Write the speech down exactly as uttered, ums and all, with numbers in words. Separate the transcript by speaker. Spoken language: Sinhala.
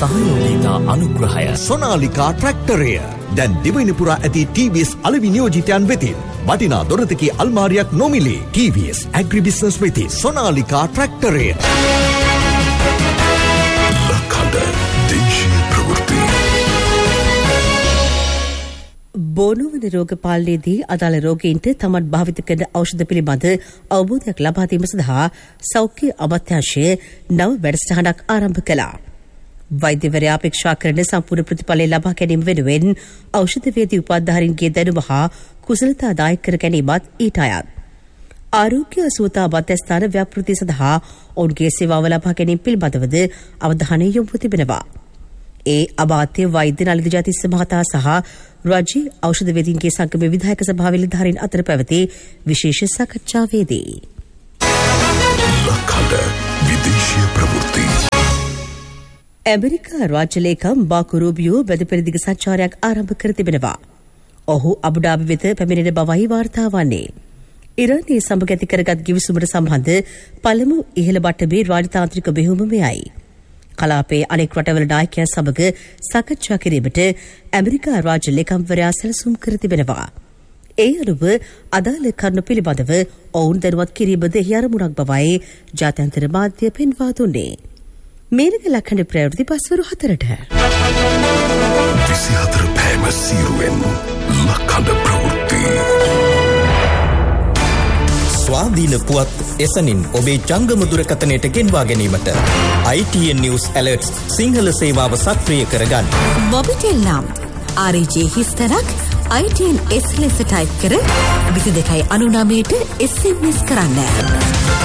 Speaker 1: සහයෝගීතා අනුග්‍රහය
Speaker 2: සොනාලිකා ට්‍රැක්ටරය දැන් දිවයින පුරා ඇති ටී වී එස් අලෙවි නියෝජිතයන් වෙතින් වටිනා දොරතකි අල්මාරියක් නොමිලේ. ටී වී එස් ඇග්‍රි බිස්නස් වෙති සොනාලිකා ට්‍රැක්ටරය.
Speaker 3: ලකඩ දේශීය ප්‍රවෘත්ති.
Speaker 4: බොනුවන රෝග පාලනයේදී අදාළ රෝගීන්ට තමන් භාවිත කරන ඖෂධ පිළිබඳ අවබෝධයක් ලබා දීම සඳහා සෞඛ්‍ය අමාත්‍යාංශය නව වැඩසටහනක් ආරම්භ කළා. වෛද්‍යවරයා අපේක්ෂා කරන සම්පූර්ණ ප්‍රතිඵලය ලබා ගැනීම වෙනුවෙන් ඖෂධ වේදී උපාධාරීන්ගේ දැනුම හා කුසලතා දායක කර ගැනීමත් ඊට අයත්. ආරෝග්‍ය සුවතා මධ්‍යස්ථාන ව්‍යාපෘති සඳහා ඔවුන්ගේ සේවාව ලබා ගැනීම පිළිබඳවද අවධානය යොමු තිබෙනවා. ඒ අමාත්‍ය වෛද්‍ය නලින්ද ජයතිස්ස මහතා සහ රාජ්‍ය ඖෂධ වේදීන්ගේ සංගමේ විධායක සභාවේ නිලධාරීන් අතර පැවති විශේෂ සාකච්ඡාවේදී
Speaker 3: ලකඩ විදේශීය ප්‍රවෘත්ති.
Speaker 4: ඇමරිකා රාජ්‍ය ලේකම් මාකෝ රූබියෝ බෙද පෙරදිග සංචාරයක් ආරම්භ කර තිබෙනවා. ඔහු අබුඩාබි වෙත පැමිණෙන බවයි වාර්තා වන්නේ. ඉරානයේ සමග ඇති කරගත් ගිවිසුමට සම්බන්ධ පළමු ඉහළ මට්ටමේ රාජතාන්ත්‍රික මෙහෙයුම මෙයයි. කලාපයේ අනෙක් රටවල නායකයන් සමග සාකච්ඡා කිරීමට ඇමරිකා රාජ්‍ය ලේකම්වරයා සැලසුම් කර තිබෙනවා. ඒ අනුව අදාළ කරුණු පිළිබඳව ඔවුන් දැනුවත් කිරීමද එහි අරමුණක් බවයි ජාත්‍යන්තර මාධ්‍ය පෙන්වා දුන්නේ. මේනක ලක්ෂණ ප්‍රවෘත්ති පස්වරු හතරට.
Speaker 3: විසිහතර පෑම සීරුවෙන් ලකඩ ප්‍රවෘත්ති.
Speaker 1: ස්වාධීන පුවත් එසනින් ඔබේ ජංගම දුරකථනයට ගෙන්වා ගැනීමට I T N News Alerts Sinhala සේවාව සක්‍රිය කරගන්න.
Speaker 5: මොබිටෙල් නම් R J හිස්තරක් I T N S ලෙස ටයිප් කර විසි දෙකයි අනු නවයට S M S කරන්න.